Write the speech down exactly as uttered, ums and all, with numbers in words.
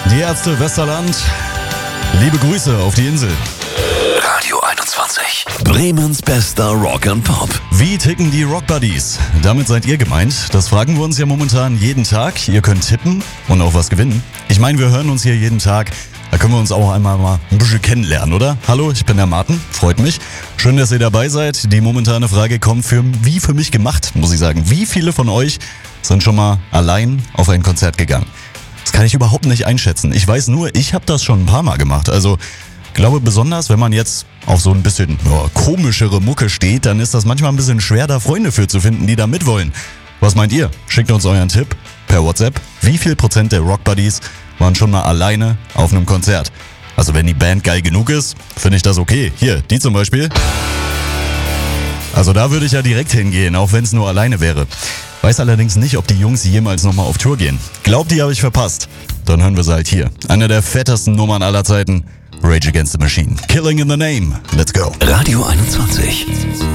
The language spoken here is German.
Die Ärzte Westerland. Liebe Grüße auf die Insel. Radio einundzwanzig. Bremens bester Rock and Pop. Wie ticken die Rock Buddies? Damit seid ihr gemeint. Das fragen wir uns ja momentan jeden Tag. Ihr könnt tippen und auch was gewinnen. Ich meine, wir hören uns hier jeden Tag. Da können wir uns auch einmal mal ein bisschen kennenlernen, oder? Hallo, ich bin der Martin. Freut mich. Schön, dass ihr dabei seid. Die momentane Frage kommt für wie für mich gemacht, muss ich sagen. Wie viele von euch sind schon mal allein auf ein Konzert gegangen? Das kann ich überhaupt nicht einschätzen. Ich weiß nur, ich habe das schon ein paar Mal gemacht. Also ich glaube besonders, wenn man jetzt auf so ein bisschen ja, komischere Mucke steht, dann ist das manchmal ein bisschen schwer, da Freunde für zu finden, die da mitwollen. Was meint ihr? Schickt uns euren Tipp per WhatsApp. Wie viel Prozent der Rock Buddies waren schon mal alleine auf einem Konzert? Also wenn die Band geil genug ist, finde ich das okay. Hier, die zum Beispiel. Also da würde ich ja direkt hingehen, auch wenn es nur alleine wäre. Weiß allerdings nicht, ob die Jungs jemals nochmal auf Tour gehen. Glaubt, die habe ich verpasst. Dann hören wir sie halt hier. Eine der fettesten Nummern aller Zeiten. Rage Against the Machine. Killing in the Name. Let's go. Radio einundzwanzig.